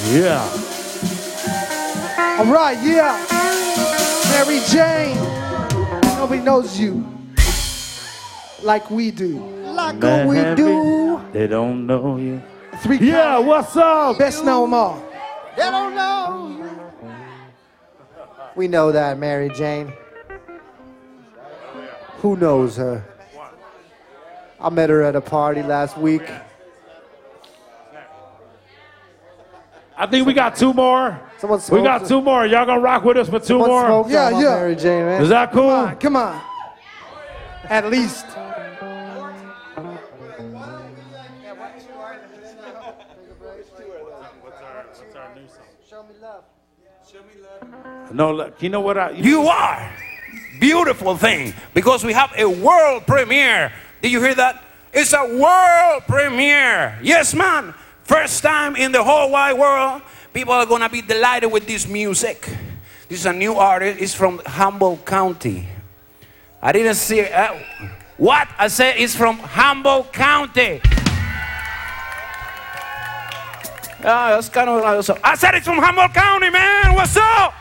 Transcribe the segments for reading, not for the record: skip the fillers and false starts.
Yeah. All right, yeah. Mary Jane. Nobody knows you like we do. Like we do. They don't know you. Three Yeah, what's up? best known all. They don't know you. We know that, Mary Jane. Who knows her? I met her at a party last week. I think we got two more. We got two more. Y'all gonna rock with us for two more? Yeah, yeah. Mary Jane, man. Is that cool? Come on. At least. No, you know what You are beautiful thing because we have a world premiere. Did you hear that? It's a world premiere. Yes, man. First time in the whole wide world. People are gonna be delighted with this music. This is a new artist. It's from Humboldt County. I didn't see what I said. It's from Humboldt County. That's kind of awesome. I said it's from Humboldt County, man. What's up?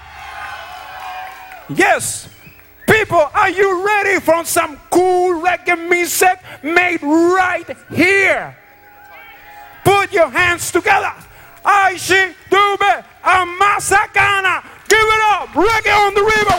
Yes. People, are you ready for some cool reggae music made right here? Put your hands together. Aishi, Dube, and Masakana. Give it up. Reggae on the river.